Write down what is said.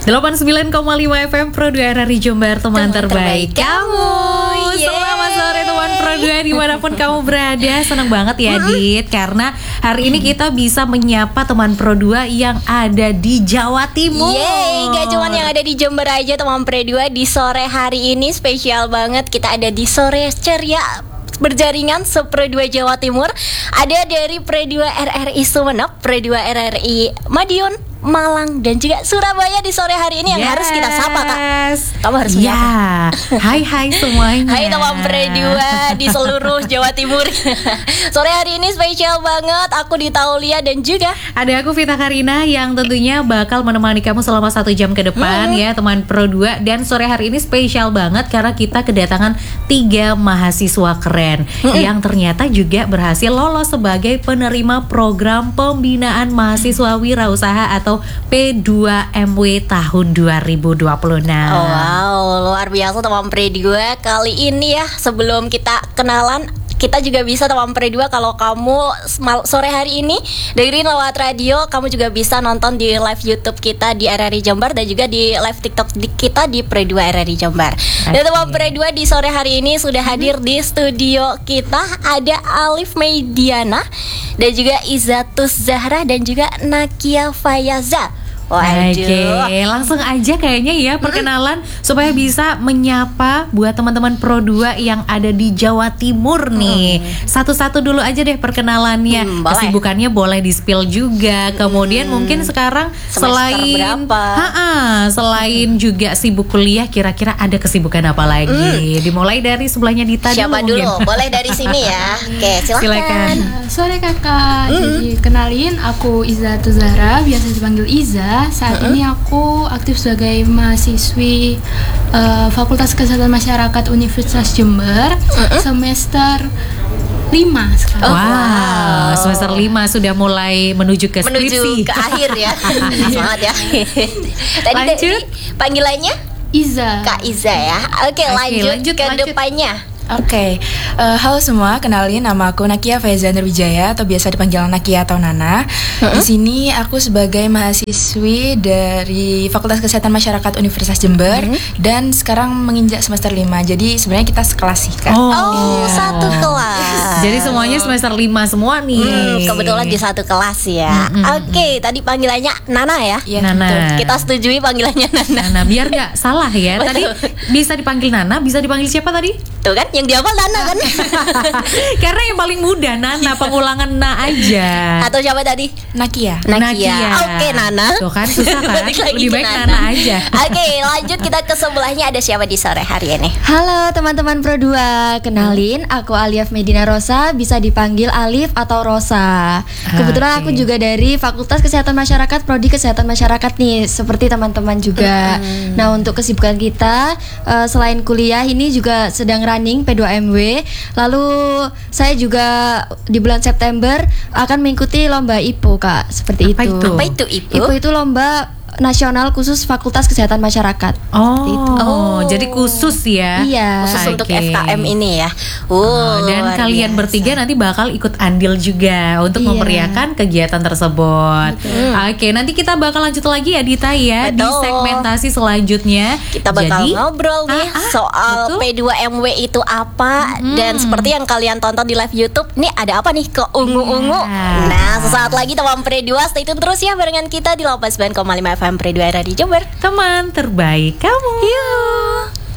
89,5 FM Pro 2 RRI Jember, teman terbaik kamu. Selamat sore teman Pro 2 dimanapun kamu berada. Senang banget ya Dit, karena hari ini kita bisa menyapa teman Pro 2 yang ada di Jawa Timur. Yeay, gak cuma yang ada di Jember aja teman Pro 2. Di sore hari ini spesial banget. Kita ada di sore ceria berjaringan Pro 2 Jawa Timur. Ada dari Pro 2 RRI Sumeneb, Pro 2 RRI Madiun, Malang, dan juga Surabaya di sore hari ini yang harus kita sapa, Kak. Kamu harus menyapa. Hai semuanya. Hai teman Pro 2 di seluruh Jawa Timur. Sore hari ini spesial banget. Aku di Taulia dan juga ada aku Vita Karina yang tentunya bakal menemani kamu selama 1 jam ke depan ya teman Pro 2. Dan sore hari ini spesial banget karena kita kedatangan 3 mahasiswa keren yang ternyata juga berhasil lolos sebagai penerima program pembinaan mahasiswa wirausaha atau P2MW tahun 2026. Wow, luar biasa teman Pro 2. Kali ini ya, sebelum kita kenalan, kita juga bisa teman Pro 2, kalau kamu sore hari ini dengerin lewat radio, kamu juga bisa nonton di live YouTube kita di RRI Jember dan juga di live TikTok kita di Pro 2 RRI Jember. Dan teman Pro 2 di sore hari ini sudah hadir di studio kita ada Alif Mediana dan juga Izatus Zahra dan juga Nakia Fayaza. Oke, langsung aja kayaknya ya perkenalan supaya bisa menyapa buat teman-teman Pro 2 yang ada di Jawa Timur nih. Satu-satu dulu aja deh perkenalannya. Kesibukannya boleh di-spill juga. Kemudian mungkin sekarang selain selain juga sibuk kuliah, kira-kira ada kesibukan apa lagi? Dimulai dari sebelahnya Dita dulu. Siapa dulu? Boleh dari sini ya. Oke, silakan. Sore kakak. Jadi kenalin, aku Izatus Zahra, biasa dipanggil Iza. Saat ini aku aktif sebagai mahasiswi Fakultas Kesehatan Masyarakat Universitas Jember, semester 5 sekarang. Wow, semester 5 sudah mulai menuju ke skripsi. Menuju ke akhir ya. Semangat ya. Tadi panggilannya Iza. Kak Iza ya. Oke, lanjut ke depannya. Oke, halo semua, kenalin nama aku Nakia Fayaza Nurwijaya atau biasa dipanggil Nakia atau Nana. Di sini aku sebagai mahasiswi dari Fakultas Kesehatan Masyarakat Universitas Jember dan sekarang menginjak semester 5. Jadi sebenarnya kita sekelas sih, Kak. Satu kelas. Jadi semuanya semester 5 semua nih. Kebetulan di satu kelas ya. Oke, tadi panggilannya Nana ya. Nana. Kita setujui panggilannya Nana. Nana, biar gak salah ya. Tadi bisa dipanggil Nana, bisa dipanggil siapa tadi? Tuh kan, yang dihafal Nana kan. Karena yang paling mudah Nana, pengulangan Na aja. Atau siapa tadi? Nakia. Oke, Nana. Tuh kan susah kan. Lebih baik Nana aja. Oke, lanjut kita ke sebelahnya. Ada siapa di sore hari ini? Halo teman-teman Pro 2. Kenalin, aku Alif Medina Rosa, bisa dipanggil Alif atau Rosa. Kebetulan aku juga dari Fakultas Kesehatan Masyarakat, Prodi Kesehatan Masyarakat nih, seperti teman-teman juga. Nah, untuk kesibukan kita selain kuliah ini juga sedang running P2MW. Lalu saya juga di bulan September akan mengikuti lomba IPO, Kak. Seperti Apa itu. itu? Apa itu IPO? IPO itu lomba nasional khusus Fakultas Kesehatan Masyarakat. Jadi khusus ya. Iya. Khusus untuk FKM ini ya. Dan kalian bertiga nanti bakal ikut andil juga untuk memeriahkan kegiatan tersebut. Oke, nanti kita bakal lanjut lagi ya Dita ya. Di segmentasi selanjutnya. Kita bakal ngobrol nih soal P2MW itu apa. Dan seperti yang kalian tonton di live YouTube, nih ada apa nih ke ungu-ungu. Nah, sesaat lagi teman Pro 2, stay tune terus ya barengan kita di 89,5 FM Pro 2 RRI Jember, teman terbaik kamu.